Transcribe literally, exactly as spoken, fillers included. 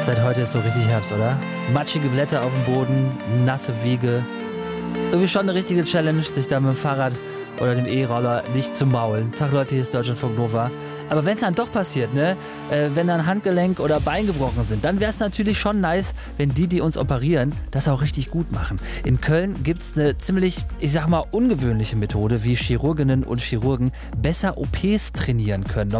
Seit heute ist so richtig Herbst, oder? Matschige Blätter auf dem Boden, nasse Wiege. Irgendwie schon eine richtige Challenge, sich da mit dem Fahrrad oder dem E-Roller nicht zu maulen. Tag Leute, hier ist Deutschlandfunk Nova. Aber wenn es dann doch passiert, ne, äh, wenn dann Handgelenk oder Bein gebrochen sind, dann wäre es natürlich schon nice, wenn die, die uns operieren, das auch richtig gut machen. In Köln gibt es eine ziemlich, ich sag mal, ungewöhnliche Methode, wie Chirurginnen und Chirurgen besser O Ps trainieren können.